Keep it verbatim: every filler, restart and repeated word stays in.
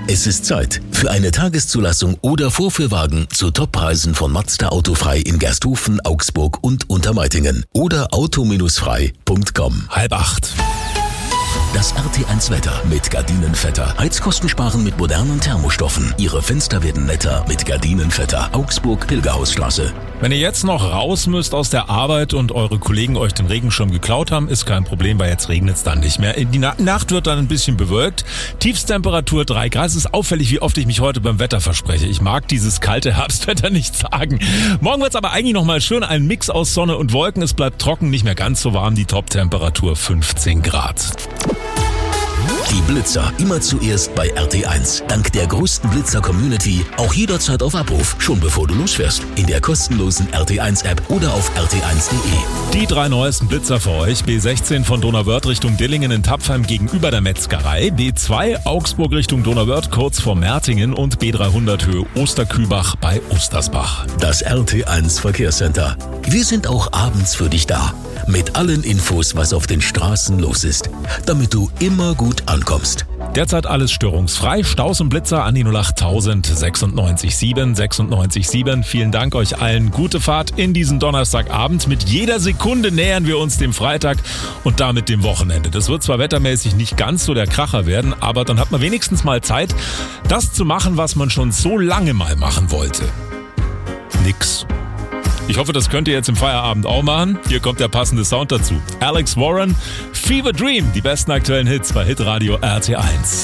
Es ist Zeit für eine Tageszulassung oder Vorführwagen zu Toppreisen von Mazda Autofrei in Gersthofen, Augsburg und Untermeitingen oder auto frei punkt com. Halb acht. Das R T eins Wetter mit Gardinenvetter. Heizkosten sparen mit modernen Thermostoffen. Ihre Fenster werden netter mit Gardinenvetter. Augsburg, Pilgerhausstraße. Wenn ihr jetzt noch raus müsst aus der Arbeit und eure Kollegen euch den Regenschirm geklaut haben, ist kein Problem, weil jetzt regnet es dann nicht mehr. Die Na- Nacht wird dann ein bisschen bewölkt. Tiefstemperatur drei Grad. Es ist auffällig, wie oft ich mich heute beim Wetter verspreche. Ich mag dieses kalte Herbstwetter nicht sagen. Morgen wird es aber eigentlich nochmal schön. Ein Mix aus Sonne und Wolken. Es bleibt trocken, nicht mehr ganz so warm. Die Toptemperatur fünfzehn Grad. Die Blitzer immer zuerst bei R T eins. Dank der größten Blitzer-Community auch jederzeit auf Abruf, schon bevor du losfährst. In der kostenlosen R T eins App oder auf r t eins punkt de. Die drei neuesten Blitzer für euch. B sechzehn von Donauwörth Richtung Dillingen in Tapfheim gegenüber der Metzgerei. B zwei Augsburg Richtung Donauwörth kurz vor Mertingen und B dreihundert Höhe Osterkübach bei Ostersbach. Das R T eins Verkehrscenter. Wir sind auch abends für dich da. Mit allen Infos, was auf den Straßen los ist. Damit du immer gut ankommst. Derzeit alles störungsfrei. Staus und Blitzer an die null acht tausend sechsundneunzig sieben sechsundneunzig sieben. Vielen Dank euch allen. Gute Fahrt in diesen Donnerstagabend. Mit jeder Sekunde nähern wir uns dem Freitag und damit dem Wochenende. Das wird zwar wettermäßig nicht ganz so der Kracher werden, aber dann hat man wenigstens mal Zeit, das zu machen, was man schon so lange mal machen wollte. Nix. Ich hoffe, das könnt ihr jetzt im Feierabend auch machen. Hier kommt der passende Sound dazu. Alex Warren, Fever Dream, die besten aktuellen Hits bei Hitradio R T eins.